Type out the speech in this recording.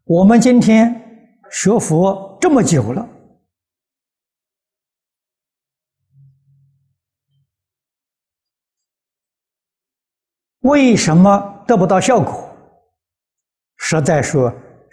我们今天学佛这么久了，为什么得不到效果？实在说，